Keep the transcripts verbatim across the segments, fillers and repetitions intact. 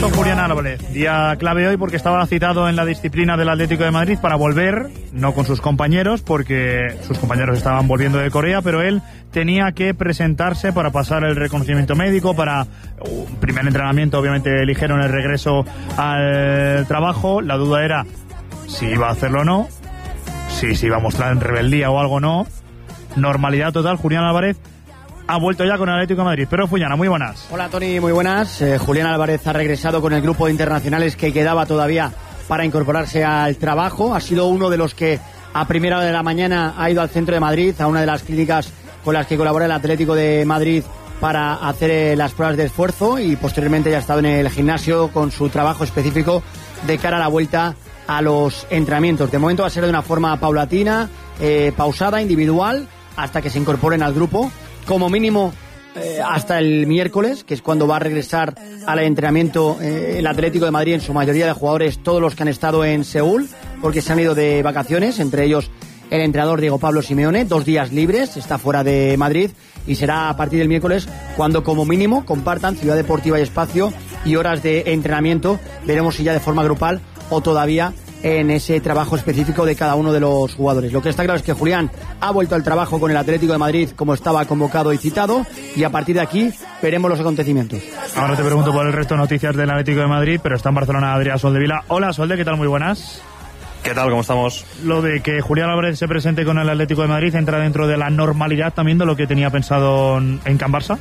con Julián Álvarez. Día clave hoy porque estaba citado en la disciplina del Atlético de Madrid para volver, no con sus compañeros, porque sus compañeros estaban volviendo de Corea, pero él tenía que presentarse para pasar el reconocimiento médico, para un primer entrenamiento, obviamente eligieron el regreso al trabajo. La duda era si iba a hacerlo o no, si se iba a mostrar en rebeldía o algo o no. Normalidad total. Julián Álvarez ha vuelto ya con el Atlético de Madrid. Pero Fullana, muy buenas. Hola Tony, muy buenas. Eh, Julián Álvarez ha regresado con el grupo de internacionales que quedaba todavía para incorporarse al trabajo. Ha sido uno de los que a primera hora de la mañana ha ido al centro de Madrid, a una de las clínicas con las que colabora el Atlético de Madrid para hacer eh, las pruebas de esfuerzo, y posteriormente ya ha estado en el gimnasio con su trabajo específico de cara a la vuelta a los entrenamientos. De momento va a ser de una forma paulatina, eh, pausada, individual, hasta que se incorporen al grupo. Como mínimo eh, hasta el miércoles, que es cuando va a regresar al entrenamiento eh, el Atlético de Madrid, en su mayoría de jugadores, todos los que han estado en Seúl, porque se han ido de vacaciones, entre ellos el entrenador Diego Pablo Simeone, dos días libres, está fuera de Madrid, y será a partir del miércoles cuando como mínimo compartan Ciudad Deportiva y espacio y horas de entrenamiento. Veremos si ya de forma grupal o todavía en ese trabajo específico de cada uno de los jugadores. Lo que está claro es que Julián ha vuelto al trabajo con el Atlético de Madrid como estaba convocado y citado, y a partir de aquí veremos los acontecimientos. Ahora te pregunto por el resto de noticias del Atlético de Madrid, pero está en Barcelona Adrián Soldevila. Hola Solde, ¿qué tal? Muy buenas. ¿Qué tal? ¿Cómo estamos? Lo de que Julián Álvarez se presente con el Atlético de Madrid entra dentro de la normalidad también de lo que tenía pensado en Can Barça.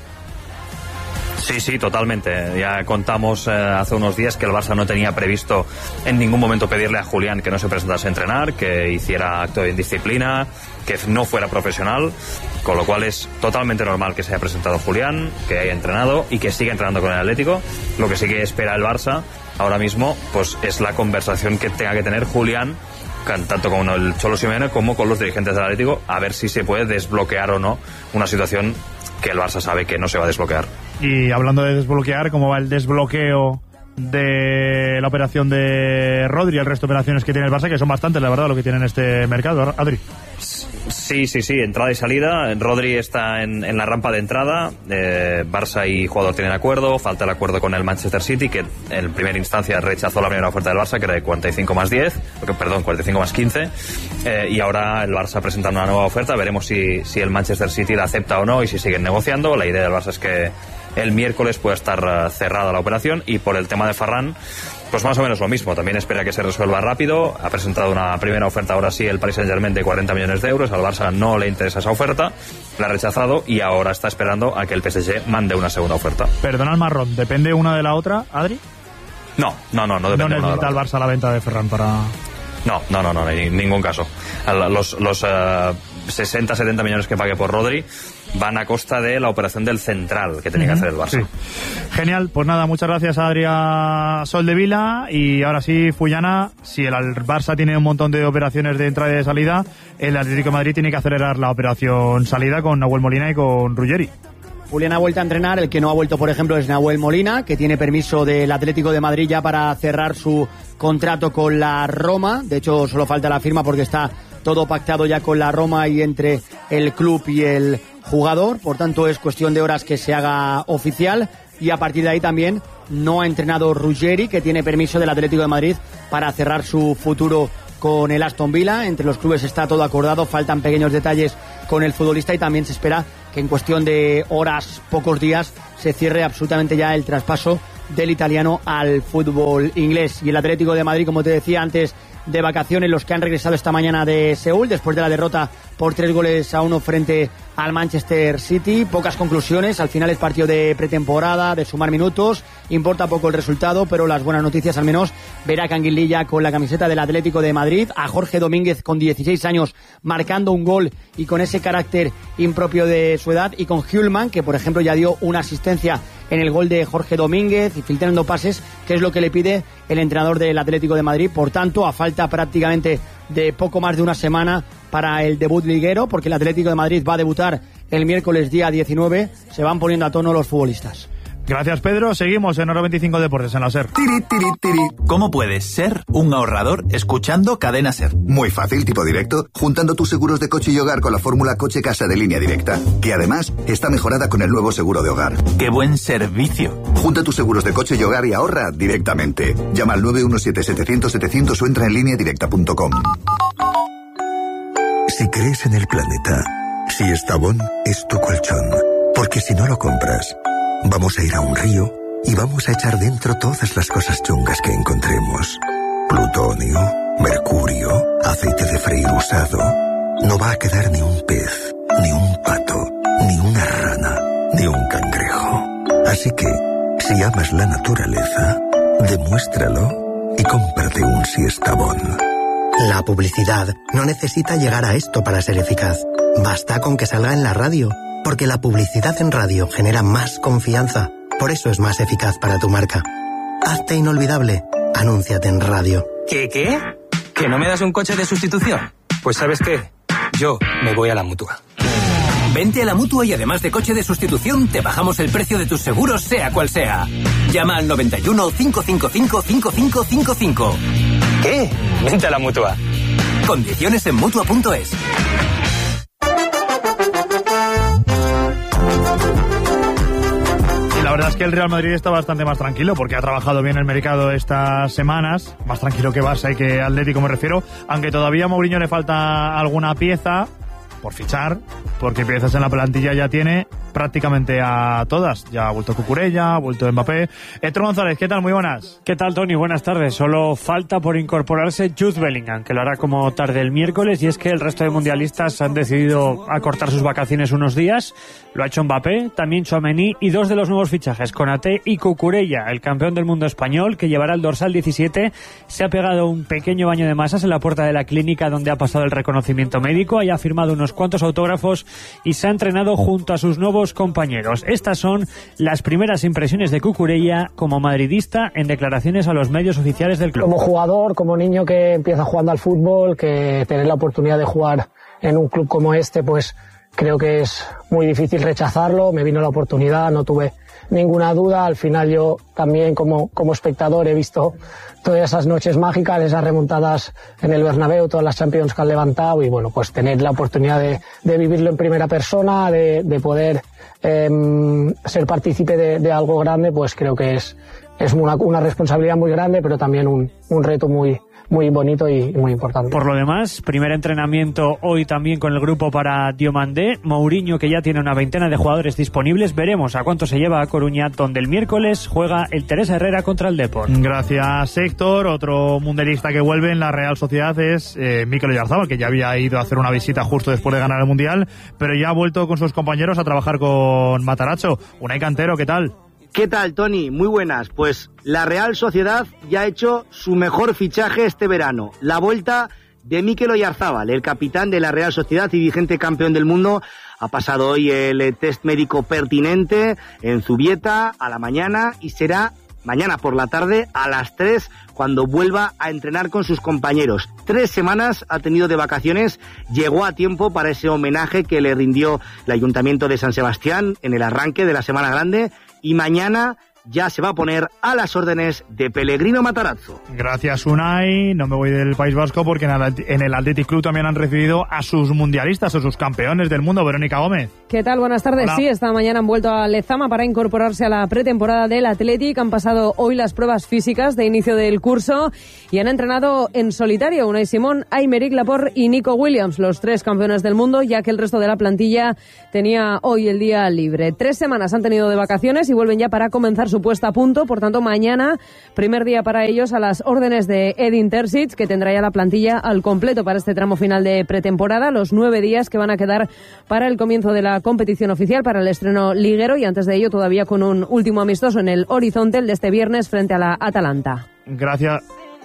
Sí, sí, totalmente. Ya contamos eh, hace unos días que el Barça no tenía previsto en ningún momento pedirle a Julián que no se presentase a entrenar, que hiciera acto de indisciplina, que no fuera profesional, con lo cual es totalmente normal que se haya presentado Julián, que haya entrenado y que siga entrenando con el Atlético. Lo que sí que espera el Barça ahora mismo pues es la conversación que tenga que tener Julián, tanto con el Cholo Simeone como con los dirigentes del Atlético, a ver si se puede desbloquear o no una situación que el Barça sabe que no se va a desbloquear. Y hablando de desbloquear, ¿cómo va el desbloqueo de la operación de Rodri, el resto de operaciones que tiene el Barça, que son bastantes, la verdad, lo que tiene en este mercado, Adri? Sí, sí, sí, entrada y salida. Rodri está en, en la rampa de entrada. eh, Barça y jugador tienen acuerdo, falta el acuerdo con el Manchester City, que en primera instancia rechazó la primera oferta del Barça, que era de cuarenta y cinco más diez, perdón, cuarenta y cinco más quince, eh, y ahora el Barça presenta una nueva oferta. Veremos si, si el Manchester City la acepta o no y si siguen negociando. La idea del Barça es que el miércoles puede estar uh, cerrada la operación. Y por el tema de Ferran, pues más o menos lo mismo, también espera que se resuelva rápido. Ha presentado una primera oferta, ahora sí, el Paris Saint-Germain de cuarenta millones de euros. Al Barça no le interesa esa oferta, la ha rechazado y ahora está esperando a que el P S G mande una segunda oferta. Perdona el marrón, ¿depende una de la otra, Adri? No, no, no, no depende. No necesita el Barça la venta de Ferran para... No, no, no, no, en ningún caso. Los, los uh, sesenta setenta millones que pague por Rodri van a costa de la operación del central que tenía uh-huh. que hacer el Barça. Sí. Genial, pues nada, muchas gracias a Adrián Soldevila. Y ahora sí, Fullana, si el Barça tiene un montón de operaciones de entrada y de salida, el Atlético de Madrid tiene que acelerar la operación salida con Nahuel Molina y con Ruggeri. Julián ha vuelto a entrenar, el que no ha vuelto, por ejemplo, es Nahuel Molina, que tiene permiso del Atlético de Madrid ya para cerrar su contrato con la Roma. De hecho, solo falta la firma porque está todo pactado ya con la Roma y entre el club y el jugador. Por tanto, es cuestión de horas que se haga oficial. Y a partir de ahí también no ha entrenado Ruggeri, que tiene permiso del Atlético de Madrid para cerrar su futuro con el Aston Villa. Entre los clubes está todo acordado, faltan pequeños detalles con el futbolista y también se espera que en cuestión de horas, pocos días, se cierre absolutamente ya el traspaso del italiano al fútbol inglés. Y el Atlético de Madrid, como te decía antes, de vacaciones, los que han regresado esta mañana de Seúl después de la derrota por tres goles a uno frente al Manchester City. Pocas conclusiones, al final es partido de pretemporada, de sumar minutos, importa poco el resultado, pero las buenas noticias al menos ver a Canguililla con la camiseta del Atlético de Madrid, a Jorge Domínguez con dieciséis años marcando un gol y con ese carácter impropio de su edad, y con Hjulman, que por ejemplo ya dio una asistencia en el gol de Jorge Domínguez y filtrando pases, que es lo que le pide el entrenador del Atlético de Madrid. Por tanto, a falta prácticamente de poco más de una semana para el debut liguero, porque el Atlético de Madrid va a debutar el miércoles día diecinueve, se van poniendo a tono los futbolistas. Gracias, Pedro. Seguimos en Hora veinticinco Deportes en la SER. Tiri, tiri, tiri. ¿Cómo puedes ser un ahorrador escuchando Cadena SER? Muy fácil, tipo directo, juntando tus seguros de coche y hogar con la fórmula Coche Casa de Línea Directa, que además está mejorada con el nuevo seguro de hogar. ¡Qué buen servicio! Junta tus seguros de coche y hogar y ahorra directamente. Llama al nueve uno siete setecientos setecientos o entra en línea directa punto com. Si crees en el planeta, si Estabón es tu colchón, porque si no lo compras, vamos a ir a un río y vamos a echar dentro todas las cosas chungas que encontremos. Plutonio, mercurio, aceite de freír usado. No va a quedar ni un pez, ni un pato, ni una rana, ni un cangrejo. Así que, si amas la naturaleza, demuéstralo y cómprate un Siestabón. La publicidad no necesita llegar a esto para ser eficaz. Basta con que salga en la radio, porque la publicidad en radio genera más confianza. Por eso es más eficaz para tu marca. Hazte inolvidable. Anúnciate en radio. ¿Qué, qué? ¿Que no me das un coche de sustitución? Pues ¿sabes qué? Yo me voy a la Mutua. Vente a la Mutua y además de coche de sustitución, te bajamos el precio de tus seguros, sea cual sea. Llama al noventa y uno, cinco cinco cinco, cinco cinco cinco cinco. ¿Qué? Vente a la Mutua. Condiciones en Mutua punto es. La verdad es que el Real Madrid está bastante más tranquilo porque ha trabajado bien el mercado estas semanas, más tranquilo que Barça y que Atlético me refiero, aunque todavía a Mourinho le falta alguna pieza por fichar, porque piezas en la plantilla ya tiene prácticamente a todas. Ya ha vuelto Cucurella, ha vuelto Mbappé. Héctor González, ¿qué tal? Muy buenas. ¿Qué tal, Tony? Buenas tardes. Solo falta por incorporarse Jude Bellingham, que lo hará como tarde el miércoles, y es que el resto de mundialistas han decidido acortar sus vacaciones unos días. Lo ha hecho Mbappé, también Tchouaméni y dos de los nuevos fichajes, Konaté y Cucurella. El campeón del mundo español, que llevará el dorsal diecisiete, se ha pegado un pequeño baño de masas en la puerta de la clínica donde ha pasado el reconocimiento médico, y ha firmado unos cuantos autógrafos y se ha entrenado junto a sus nuevos compañeros. Estas son las primeras impresiones de Cucurella como madridista en declaraciones a los medios oficiales del club. Como jugador, como niño que empieza jugando al fútbol, que tener la oportunidad de jugar en un club como este, pues creo que es muy difícil rechazarlo. Me vino la oportunidad, no tuve ninguna duda. Al final yo también como, como espectador he visto todas esas noches mágicas, esas remontadas en el Bernabéu, todas las Champions que han levantado, y bueno, pues tener la oportunidad de, de vivirlo en primera persona, de, de poder eh, ser partícipe de, de algo grande, pues creo que es, es una, una responsabilidad muy grande, pero también un, un reto muy, muy bonito y muy importante. Por lo demás, primer entrenamiento hoy también con el grupo para Diomandé. Mourinho, que ya tiene una veintena de jugadores disponibles. Veremos a cuánto se lleva a Coruña, donde el miércoles juega el Teresa Herrera contra el Depor. Gracias, Héctor. Otro mundialista que vuelve en la Real Sociedad es eh, Mikel Oyarzabal, que ya había ido a hacer una visita justo después de ganar el Mundial, pero ya ha vuelto con sus compañeros a trabajar con Matarazzo. Unai Cantero, ¿qué tal? ¿Qué tal, Tony? Muy buenas. Pues la Real Sociedad ya ha hecho su mejor fichaje este verano. La vuelta de Mikel Oyarzabal, el capitán de la Real Sociedad y vigente campeón del mundo. Ha pasado hoy el test médico pertinente en Zubieta a la mañana y será mañana por la tarde a las tres cuando vuelva a entrenar con sus compañeros. Tres semanas ha tenido de vacaciones, llegó a tiempo para ese homenaje que le rindió el Ayuntamiento de San Sebastián en el arranque de la Semana Grande, y mañana ya se va a poner a las órdenes de Pellegrino Matarazzo. Gracias, Unai. No me voy del País Vasco porque en el Athletic Club también han recibido a sus mundialistas, a sus campeones del mundo. Verónica Gómez. ¿Qué tal? Buenas tardes. Hola. Sí, esta mañana han vuelto a Lezama para incorporarse a la pretemporada del Athletic. Han pasado hoy las pruebas físicas de inicio del curso y han entrenado en solitario Unai Simón, Aymeric Laporte y Nico Williams, los tres campeones del mundo, ya que el resto de la plantilla tenía hoy el día libre. Tres semanas han tenido de vacaciones y vuelven ya para comenzar su puesta a punto. Por tanto, mañana, primer día para ellos a las órdenes de Edin Terzic, que tendrá ya la plantilla al completo para este tramo final de pretemporada, los nueve días que van a quedar para el comienzo de la competición oficial, para el estreno liguero, y antes de ello todavía con un último amistoso en el horizonte, el de este viernes frente a la Atalanta. Gracias.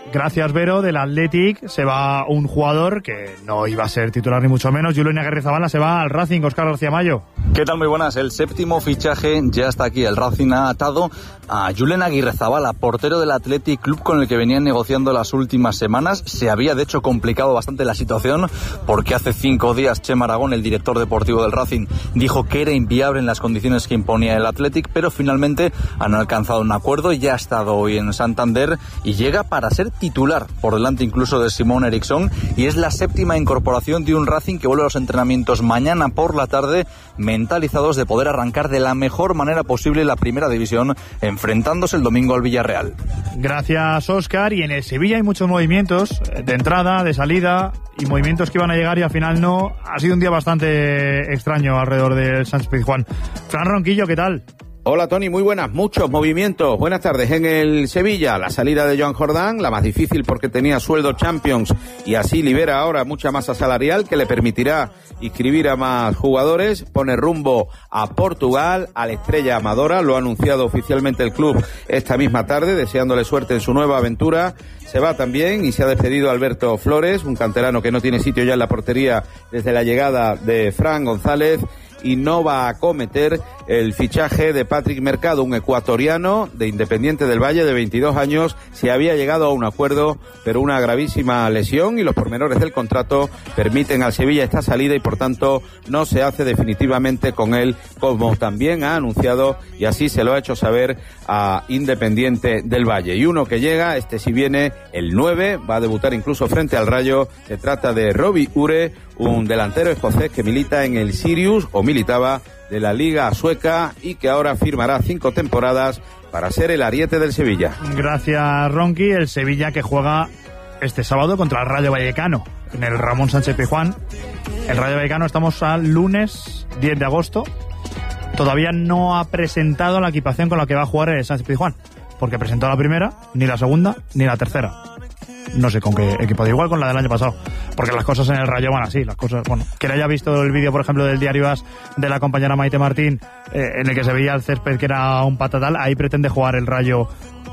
Gracias, Vero. Del Athletic se va un jugador que no iba a ser titular ni mucho menos. Julen Aguirrezabala se va al Racing. Óscar García Mayo. ¿Qué tal? Muy buenas. El séptimo fichaje ya está aquí. El Racing ha atado a Julen Aguirrezabala, portero del Athletic Club con el que venían negociando las últimas semanas. Se había, de hecho, complicado bastante la situación porque hace cinco días Chema Aragón, el director deportivo del Racing, dijo que era inviable en las condiciones que imponía el Athletic, pero finalmente han alcanzado un acuerdo. Ya ha estado hoy en Santander y llega para ser titular, por delante incluso de Simón Eriksson, y es la séptima incorporación de un Racing que vuelve a los entrenamientos mañana por la tarde, mentalizados de poder arrancar de la mejor manera posible la primera división, enfrentándose el domingo al Villarreal. Gracias, Óscar. Y en el Sevilla hay muchos movimientos de entrada, de salida, y movimientos que iban a llegar y al final no. Ha sido un día bastante extraño alrededor del Sánchez Pizjuán. Fran Ronquillo, ¿qué tal? Hola Tony, muy buenas, muchos movimientos. Buenas tardes. En el Sevilla, la salida de Joan Jordán, la más difícil porque tenía sueldo Champions y así libera ahora mucha masa salarial que le permitirá inscribir a más jugadores. Pone rumbo a Portugal, a la estrella amadora, lo ha anunciado oficialmente el club esta misma tarde, deseándole suerte en su nueva aventura. Se va también y se ha despedido Alberto Flores, un canterano que no tiene sitio ya en la portería desde la llegada de Fran González, y no va a acometer el fichaje de Patrick Mercado, un ecuatoriano de Independiente del Valle de veintidós años. Se había llegado a un acuerdo, pero una gravísima lesión y los pormenores del contrato permiten al Sevilla esta salida y por tanto no se hace definitivamente con él, como también ha anunciado y así se lo ha hecho saber a Independiente del Valle. Y uno que llega, este si viene el nueve, va a debutar incluso frente al Rayo. Se trata de Robbie Ure, un delantero escocés que milita en el Sirius, o militaba, de la Liga Sueca y que ahora firmará cinco temporadas para ser el ariete del Sevilla. Gracias, Ronqui. El Sevilla que juega este sábado contra el Rayo Vallecano en el Ramón Sánchez Pizjuán. El Rayo Vallecano, estamos al lunes diez de agosto. Todavía no ha presentado la equipación con la que va a jugar el Sánchez Pizjuán, porque presentó la primera, ni la segunda, ni la tercera. No sé con qué equipo, de igual con la del año pasado, porque las cosas en el Rayo van así, las cosas, bueno, quien haya visto el vídeo, por ejemplo, del Diario As de la compañera Maite Martín, eh, en el que se veía el césped que era un patatal, ahí pretende jugar el Rayo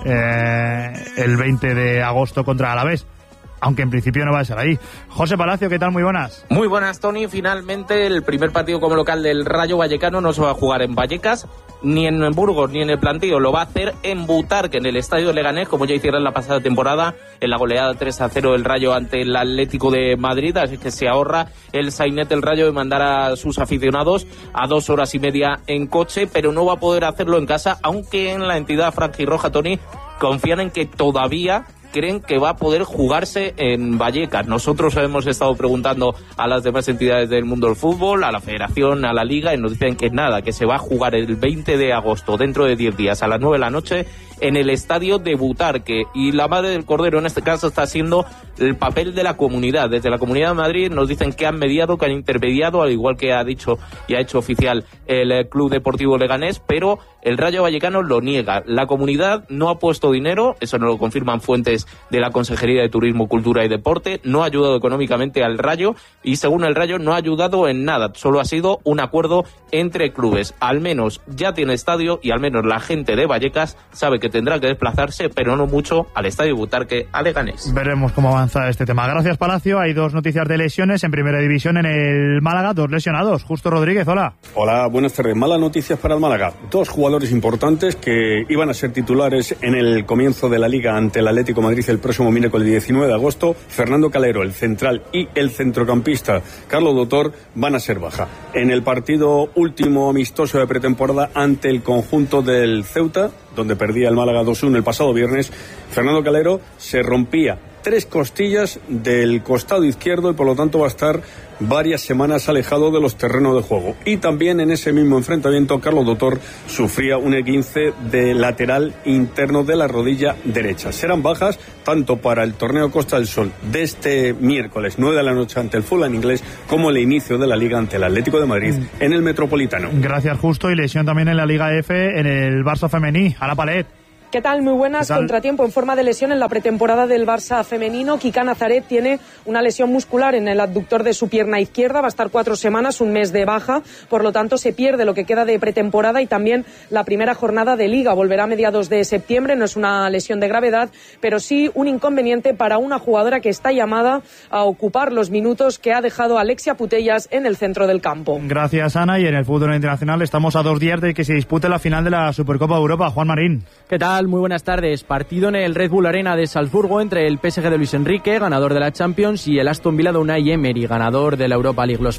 eh, el veinte de agosto contra Alavés, aunque en principio no va a ser ahí. José Palacio, ¿qué tal? Muy buenas. Muy buenas, Tony. Finalmente el primer partido como local del Rayo Vallecano no se va a jugar en Vallecas, ni en Burgos, ni en el Plantío. Lo va a hacer en Butarque, en el Estadio Leganés, como ya hicieron la pasada temporada, en la goleada tres a cero del Rayo ante el Atlético de Madrid. Así que se ahorra el sainete del Rayo de mandar a sus aficionados a dos horas y media en coche, pero no va a poder hacerlo en casa, aunque en la entidad franjirroja, Tony, confían en que todavía creen que va a poder jugarse en Vallecas. Nosotros hemos estado preguntando a las demás entidades del mundo del fútbol, a la Federación, a la Liga, y nos dicen que nada, que se va a jugar el veinte de agosto, dentro de diez días, a las nueve de la noche, en el estadio de Butarque. Y la Madre del Cordero en este caso está haciendo el papel de la comunidad. Desde la Comunidad de Madrid nos dicen que han mediado, que han intermediado, al igual que ha dicho y ha hecho oficial el Club Deportivo Leganés, pero el Rayo Vallecano lo niega. La comunidad no ha puesto dinero, eso nos lo confirman fuentes de la Consejería de Turismo, Cultura y Deporte, no ha ayudado económicamente al Rayo y según el Rayo no ha ayudado en nada, solo ha sido un acuerdo entre clubes. Al menos ya tiene estadio y al menos la gente de Vallecas sabe que tendrá que desplazarse, pero no mucho, al estadio Butarque a Leganés. Veremos cómo avanza este tema. Gracias, Palacio. Hay dos noticias de lesiones en Primera División en el Málaga, dos lesionados. Justo Rodríguez, hola. Hola, buenas tardes. Malas noticias para el Málaga. Dos jugadores importantes que iban a ser titulares en el comienzo de la Liga ante el Atlético de Madrid el próximo miércoles diecinueve de agosto. Fernando Calero, el central, y el centrocampista Carlos Dotor van a ser baja. En el partido último amistoso de pretemporada ante el conjunto del Ceuta, donde perdía el Málaga dos uno el pasado viernes, Fernando Calero se rompía tres costillas del costado izquierdo y por lo tanto va a estar varias semanas alejado de los terrenos de juego. Y también en ese mismo enfrentamiento Carlos Dotor sufría un esguince de lateral interno de la rodilla derecha. Serán bajas tanto para el torneo Costa del Sol de este miércoles nueve de la noche ante el Fulham inglés como el inicio de la Liga ante el Atlético de Madrid mm. en el Metropolitano. Gracias, Justo. Y lesión también en la Liga F en el Barça femení, a la Palet. ¿Qué tal? Muy buenas. Contratiempo en forma de lesión en la pretemporada del Barça femenino. Kika Nazaret tiene una lesión muscular en el adductor de su pierna izquierda. Va a estar cuatro semanas, un mes de baja. Por lo tanto, se pierde lo que queda de pretemporada y también la primera jornada de Liga. Volverá a mediados de septiembre. No es una lesión de gravedad, pero sí un inconveniente para una jugadora que está llamada a ocupar los minutos que ha dejado Alexia Putellas en el centro del campo. Gracias, Ana. Y en el fútbol internacional estamos a dos días de que se dispute la final de la Supercopa de Europa. Juan Marín. ¿Qué tal? Muy buenas tardes. Partido en el Red Bull Arena de Salzburgo entre el P S G de Luis Enrique, ganador de la Champions, y el Aston Villa de Unai Emery, ganador de la Europa League. Los